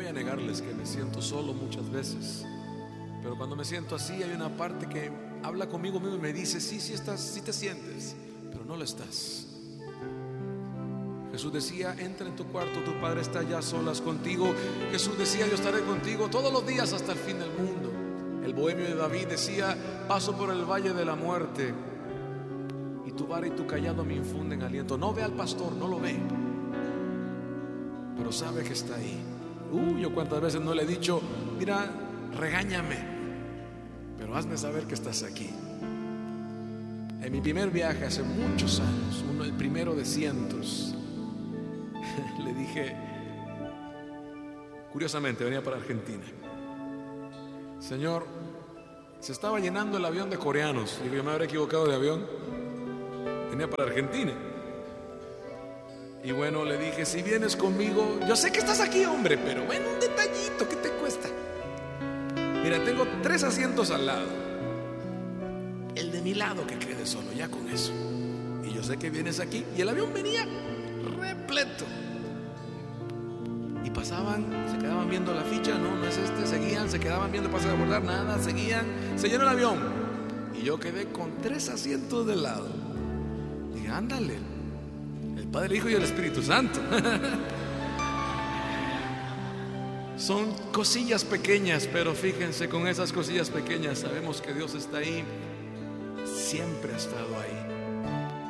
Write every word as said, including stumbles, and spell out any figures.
voy a negarles que me siento solo muchas veces, pero cuando me siento así hay una parte que habla conmigo mismo y me dice: sí, sí estás, sí te sientes, pero no lo estás. Jesús decía: entra en tu cuarto, tu Padre está allá a solas contigo. Jesús decía: yo estaré contigo todos los días hasta el fin del mundo. El bohemio de David decía: paso por el valle de la muerte y tu vara y tu callado me infunden aliento. No ve al pastor, no lo ve, pero sabe que está ahí. Uh, yo cuántas veces no le he dicho: mira, regáñame, pero hazme saber que estás aquí. En mi primer viaje hace muchos años, uno, el primero de cientos, le dije, curiosamente venía para Argentina: Señor, se estaba llenando el avión de coreanos. Digo, yo me habré equivocado de avión, venía para Argentina. Y bueno, le dije: si vienes conmigo, yo sé que estás aquí, hombre, pero bueno, un detallito, ¿qué te cuesta? Mira, tengo tres asientos al lado, el de mi lado que quede solo, ya con eso. Y yo sé que vienes aquí. Y el avión venía repleto. Y pasaban, se quedaban viendo la ficha: no, no es este. Seguían, se quedaban viendo, pasar a abordar, nada, seguían. Se llenó el avión y yo quedé con tres asientos de lado. Dije: ándale, el Padre, el Hijo y el Espíritu Santo. Son cosillas pequeñas, pero fíjense, con esas cosillas pequeñas sabemos que Dios está ahí. Siempre ha estado ahí.